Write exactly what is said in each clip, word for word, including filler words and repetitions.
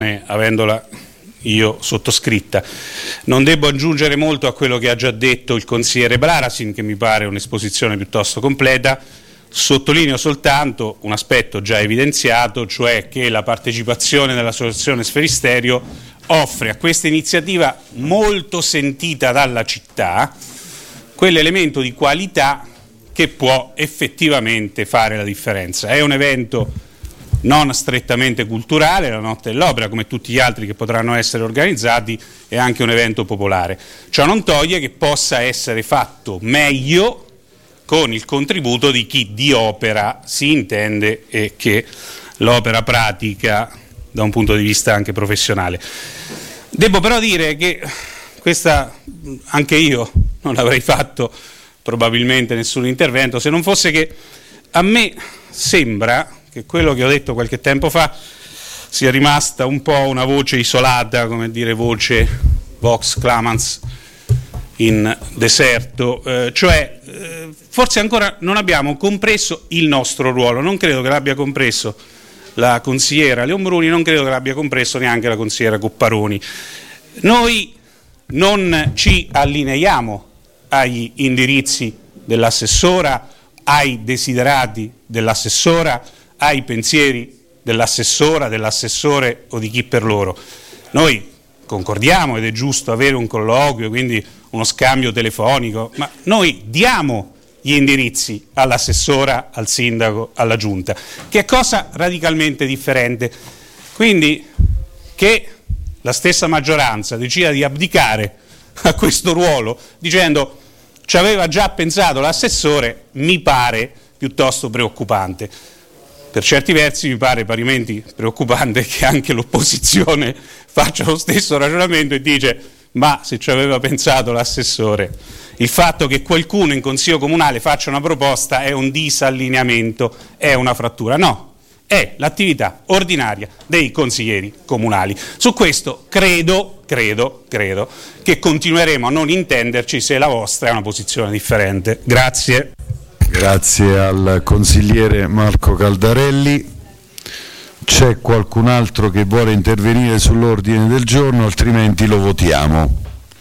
eh, avendola io sottoscritta. Non devo aggiungere molto a quello che ha già detto il consigliere Blarasin, che mi pare un'esposizione piuttosto completa. Sottolineo soltanto un aspetto già evidenziato, cioè che la partecipazione dell'Associazione Sferisterio offre a questa iniziativa molto sentita dalla città quell'elemento di qualità che può effettivamente fare la differenza. È un evento non strettamente culturale, la Notte dell'Opera, come tutti gli altri che potranno essere organizzati, è anche un evento popolare. Ciò non toglie che possa essere fatto meglio con il contributo di chi di opera si intende e che l'opera pratica da un punto di vista anche professionale. Devo però dire che questa, anche io non avrei fatto probabilmente nessun intervento se non fosse che a me sembra che quello che ho detto qualche tempo fa sia rimasta un po' una voce isolata, come dire voce vox clamans in deserto, eh, cioè eh, forse ancora non abbiamo compreso il nostro ruolo. Non credo che l'abbia compreso la consigliera Leonbruni, non credo che l'abbia compreso neanche la consigliera Cupparoni. Noi non ci allineiamo agli indirizzi dell'assessora, ai desiderati dell'assessora, ai pensieri dell'assessora, dell'assessore o di chi per loro. Noi concordiamo ed è giusto avere un colloquio, quindi uno scambio telefonico, ma noi diamo gli indirizzi all'assessora, al sindaco, alla giunta, che è cosa radicalmente differente. Quindi che la stessa maggioranza decida di abdicare a questo ruolo dicendo ci aveva già pensato l'assessore mi pare piuttosto preoccupante. Per certi versi mi pare parimenti preoccupante che anche l'opposizione faccia lo stesso ragionamento e dice ma se ci aveva pensato l'assessore, il fatto che qualcuno in Consiglio Comunale faccia una proposta è un disallineamento, è una frattura. No, è l'attività ordinaria dei consiglieri comunali. Su questo credo, credo, credo che continueremo a non intenderci se la vostra è una posizione differente. Grazie. Grazie al consigliere Marco Caldarelli. C'è qualcun altro che vuole intervenire sull'ordine del giorno, altrimenti lo votiamo.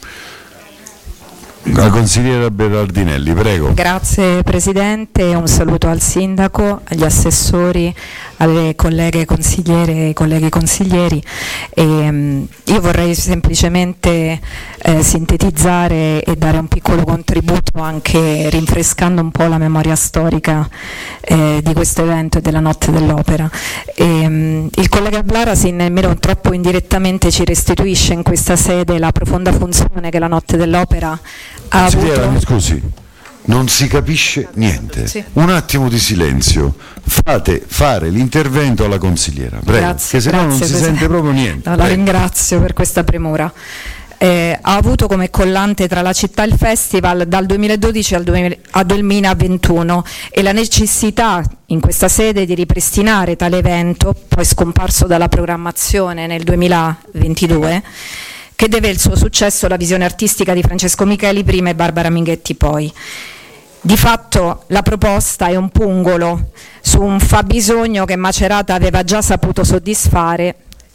La consigliera Berardinelli, prego. Grazie Presidente, un saluto al Sindaco, agli assessori, alle colleghe consigliere e ai colleghi consiglieri. E, um, io vorrei semplicemente eh, sintetizzare e dare un piccolo contributo anche rinfrescando un po' la memoria storica eh, di questo evento e della Notte dell'Opera. E, um, il collega Blarasin nemmeno troppo indirettamente ci restituisce in questa sede la profonda funzione che la Notte dell'Opera ha avuto. Mi scusi, non si capisce niente. Sì. Un attimo di silenzio. Fate fare l'intervento alla consigliera, prego, Grazie, che se no non si Presidente. sente proprio niente. No, la ringrazio per questa premura. Eh, ha avuto come collante tra la città e il festival dal duemiladodici al duemilaventuno e la necessità in questa sede di ripristinare tale evento, poi scomparso dalla programmazione nel duemilaventidue, che deve il suo successo alla visione artistica di Francesco Micheli prima e Barbara Minghetti poi. Di fatto la proposta è un pungolo su un fabbisogno che Macerata aveva già saputo soddisfare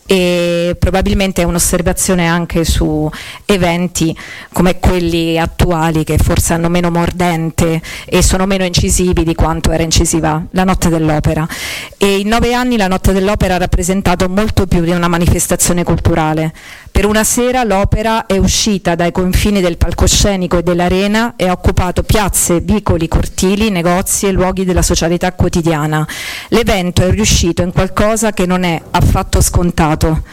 e probabilmente è un'osservazione anche su eventi come quelli attuali che forse hanno meno mordente e sono meno incisivi di quanto era incisiva la Notte dell'Opera. E in nove anni la Notte dell'Opera ha rappresentato molto più di una manifestazione culturale. Per una sera l'opera è uscita dai confini del palcoscenico e dell'arena e ha occupato piazze, vicoli, cortili, negozi e luoghi della socialità quotidiana. L'evento è riuscito in qualcosa che non è affatto scontato.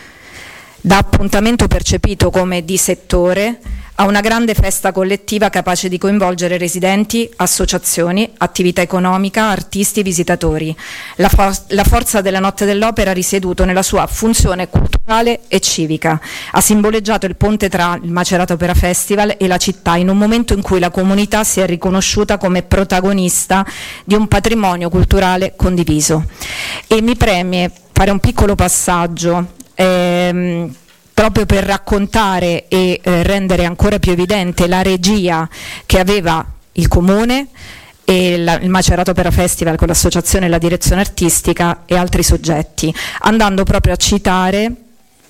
Da appuntamento percepito come di settore a una grande festa collettiva capace di coinvolgere residenti, associazioni, attività economica, artisti e visitatori. La, for- la forza della Notte dell'Opera ha risieduto nella sua funzione culturale e civica. Ha simboleggiato il ponte tra il Macerata Opera Festival e la città in un momento in cui la comunità si è riconosciuta come protagonista di un patrimonio culturale condiviso. E mi preme fare un piccolo passaggio ehm, proprio per raccontare e eh, rendere ancora più evidente la regia che aveva il Comune e la, il Macerata Opera Festival con l'associazione e la direzione artistica e altri soggetti, andando proprio a citare